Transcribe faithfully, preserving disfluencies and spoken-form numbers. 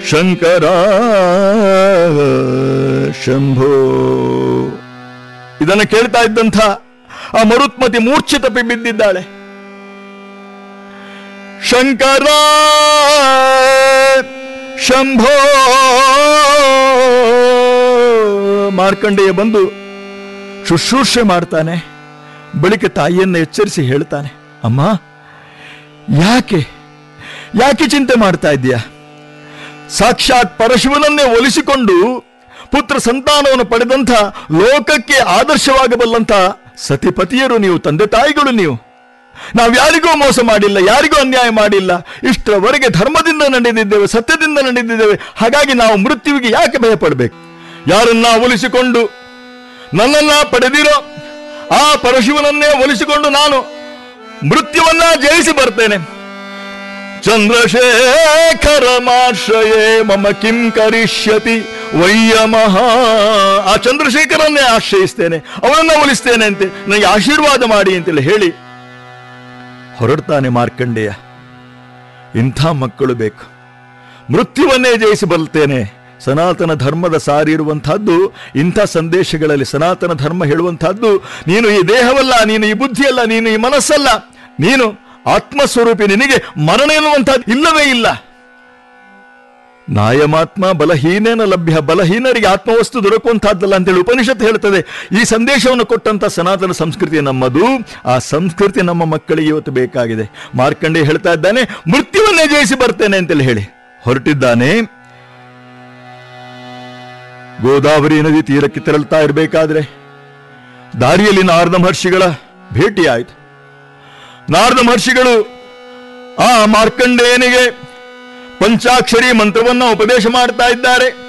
ಶಂಕರ ಶಂಭೋ. ಇದನ್ನು ಕೇಳ್ತಾ ಇದ್ದಂಥ ಆ ಮರುತ್ಮತಿ ಮೂರ್ಛೆ ತಪ್ಪಿ ಬಿದ್ದಿದ್ದಾಳೆ. ಶಂಕರ ಶಂಭೋ. ಮಾರ್ಕಂಡೇಯ ಬಂದು ಶುಶ್ರೂಷೆ ಮಾಡ್ತಾನೆ. ಬಳಿಕ ತಾಯಿಯನ್ನು ಎಚ್ಚರಿಸಿ ಹೇಳ್ತಾನೆ, ಅಮ್ಮ ಯಾಕೆ ಯಾಕೆ ಚಿಂತೆ ಮಾಡ್ತಾ ಇದ್ದೀಯಾ? ಸಾಕ್ಷಾತ್ ಪರಶಿವನನ್ನೇ ಒಲಿಸಿಕೊಂಡು ಪುತ್ರ ಸಂತಾನವನ್ನು ಪಡೆದಂಥ ಲೋಕಕ್ಕೆ ಆದರ್ಶವಾಗಬಲ್ಲಂಥ ಸತಿಪತಿಯರು ನೀವು, ತಂದೆ ತಾಯಿಗಳು ನೀವು. ನಾವು ಯಾರಿಗೂ ಮೋಸ ಮಾಡಿಲ್ಲ, ಯಾರಿಗೂ ಅನ್ಯಾಯ ಮಾಡಿಲ್ಲ. ಇಷ್ಟರವರೆಗೆ ಧರ್ಮದಿಂದ ನಡೆದಿದ್ದೇವೆ, ಸತ್ಯದಿಂದ ನಡೆದಿದ್ದೇವೆ. ಹಾಗಾಗಿ ನಾವು ಮೃತ್ಯುವಿಗೆ ಯಾಕೆ ಭಯಪಡಬೇಕು? ಯಾರನ್ನ ಒಲಿಸಿಕೊಂಡು ನನ್ನನ್ನ ಪಡೆದಿರೋ ಆ ಪರಶಿವನನ್ನೇ ಒಲಿಸಿಕೊಂಡು ನಾನು ಮೃತ್ಯುವನ್ನ ಜಯಿಸಿ ಬರ್ತೇನೆ. ಚಂದ್ರಶೇಖರ ಮಾಶ್ರಯೇ ಮಮ ಕಿಂ ಕರಿಷ್ಯತಿ ವಯ್ಯಮಃ. ಆ ಚಂದ್ರಶೇಖರನ್ನೇ ಆಶ್ರಯಿಸ್ತೇನೆ, ಅವನನ್ನ ಒಲಿಸ್ತೇನೆ ಅಂತ ನನಗೆ ಆಶೀರ್ವಾದ ಮಾಡಿ ಅಂತೇಳಿ ಹೇಳಿ ಹೊರಡ್ತಾನೆ ಮಾರ್ಕಂಡೇಯ. ಇಂಥ ಮಕ್ಕಳು ಬೇಕು. ಮೃತ್ಯುವನ್ನೇ ಜಯಿಸಿ ಬರ್ತೇನೆ. ಸನಾತನ ಧರ್ಮದ ಸಾರಿ ಇರುವಂತಹದ್ದು ಇಂಥ ಸಂದೇಶಗಳಲ್ಲಿ. ಸನಾತನ ಧರ್ಮ ಹೇಳುವಂತಹದ್ದು ನೀನು ಈ ದೇಹವಲ್ಲ, ನೀನು ಈ ಬುದ್ಧಿಯಲ್ಲ, ನೀನು ಈ ಮನಸ್ಸಲ್ಲ, ನೀನು ಆತ್ಮಸ್ವರೂಪಿ. ನಿನಗೆ ಮರಣ ಎನ್ನುವಂತಹದ್ದು ಇಲ್ಲವೇ ಇಲ್ಲ. ನಾಯಮಾತ್ಮ ಬಲಹೀನೇನ ಲಭ್ಯ. ಬಲಹೀನರಿಗೆ ಆತ್ಮವಸ್ತು ದೊರಕುವಂತಹದ್ದಲ್ಲ ಅಂತೇಳಿ ಉಪನಿಷತ್ತು ಹೇಳ್ತದೆ. ಈ ಸಂದೇಶವನ್ನು ಕೊಟ್ಟಂತ ಸನಾತನ ಸಂಸ್ಕೃತಿ ನಮ್ಮದು. ಆ ಸಂಸ್ಕೃತಿ ನಮ್ಮ ಮಕ್ಕಳಿಗೆ ಇವತ್ತು ಬೇಕಾಗಿದೆ. ಮಾರ್ಕಂಡೇಯ ಹೇಳ್ತಾ ಇದ್ದಾನೆ, ಮೃತ್ಯುವನ್ನೇ ಜಯಿಸಿ ಬರ್ತೇನೆ ಅಂತೇಳಿ ಹೇಳಿ ಹೊರಟಿದ್ದಾನೆ. ಗೋದಾವರಿ ನದಿ ತೀರಕ್ಕೆ ತೆರಳುತ್ತಾ ಇರಬೇಕಾದ್ರೆ ದಾರಿಯಲ್ಲಿ ನಾರದ ಮಹರ್ಷಿಗಳ ಭೇಟಿ ಆಯಿತು. ನಾರದ ಮಹರ್ಷಿಗಳು ಆ ಮಾರ್ಕಂಡೇಯನಿಗೆ ಪಂಚಾಕ್ಷರಿ ಮಂತ್ರವನ್ನ ಉಪದೇಶ ಮಾಡ್ತಾ ಇದ್ದಾರೆ.